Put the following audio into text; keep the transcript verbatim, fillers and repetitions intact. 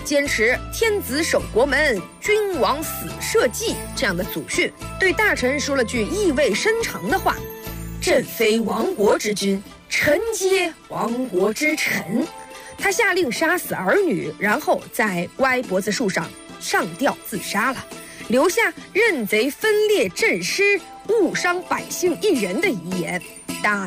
坚持天子守国门，君王死社稷这样的祖训，对大臣说了句意味深长的话：朕非亡国之君，臣皆亡国之臣。他下令杀死儿女，然后在歪脖子树上上吊自杀了，留下认贼分裂朕师，误伤百姓一人的遗言。大